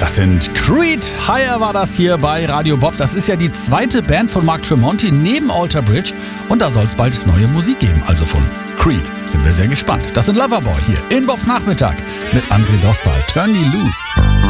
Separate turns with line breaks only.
Das sind Creed. Higher war das hier bei Radio Bob. Das ist ja die zweite Band von Mark Tremonti neben Alter Bridge. Und da soll es bald neue Musik geben, also von Creed. Sind wir sehr gespannt. Das sind Loverboy hier in Bobs Nachmittag mit André Dostal. Turn Me Loose.